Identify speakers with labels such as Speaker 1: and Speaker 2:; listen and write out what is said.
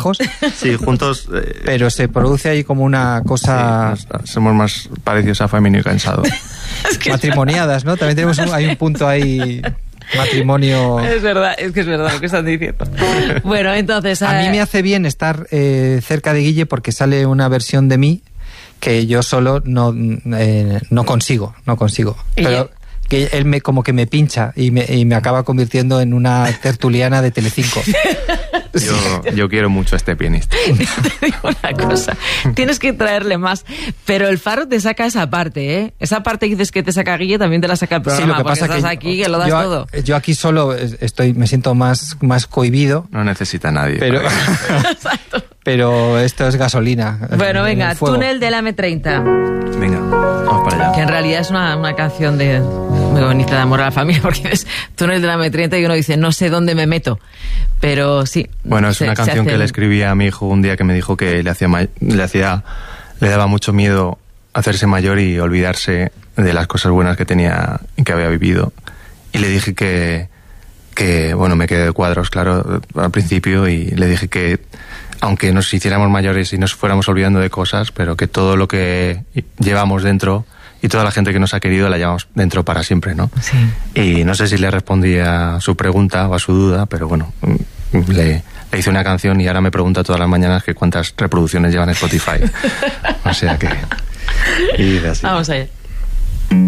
Speaker 1: lejos.
Speaker 2: Sí, juntos.
Speaker 1: Pero se produce ahí como una cosa.
Speaker 2: Sí, somos más parecidos a Femenino y Cansado.
Speaker 3: Es que
Speaker 1: matrimoniadas, ¿no? También tenemos hay un punto ahí. Matrimonio.
Speaker 3: Es verdad lo que están diciendo. Bueno, entonces.
Speaker 1: A mí me hace bien estar cerca de Guille porque sale una versión de mí que yo solo no consigo. Pero que él como que me pincha y me acaba convirtiendo en una tertuliana de Telecinco.
Speaker 2: Yo quiero mucho a este pianista.
Speaker 3: Te digo una cosa, tienes que traerle más, pero el Faro te saca esa parte, ¿eh? Esa parte que dices que te saca Guille también te la saca el programa.
Speaker 1: Sí, lo que pasa
Speaker 3: estás
Speaker 1: que
Speaker 3: aquí, que lo das todo.
Speaker 1: Yo aquí solo me siento más cohibido.
Speaker 2: No necesita nadie.
Speaker 1: Pero, pero esto es gasolina.
Speaker 3: Bueno, venga, Túnel del M30.
Speaker 2: Venga, vamos para allá.
Speaker 3: Que en realidad es una canción muy bonita de amor a la familia, porque es Túnel del M30 y uno dice, no sé dónde me meto. Pero sí.
Speaker 2: Bueno, es una canción que le escribí a mi hijo un día que me dijo que le daba mucho miedo hacerse mayor y olvidarse de las cosas buenas que tenía y que había vivido. Y le dije que bueno, me quedé de cuadros, claro, al principio, y le dije que aunque nos hiciéramos mayores y nos fuéramos olvidando de cosas, pero que todo lo que llevamos dentro y toda la gente que nos ha querido la llevamos dentro para siempre, ¿no?
Speaker 3: Sí.
Speaker 2: Y no sé si le respondí a su pregunta o a su duda, pero bueno, le hice una canción y ahora me pregunta todas las mañanas que cuántas reproducciones lleva en Spotify. O sea que... Y así.
Speaker 3: Vamos allá.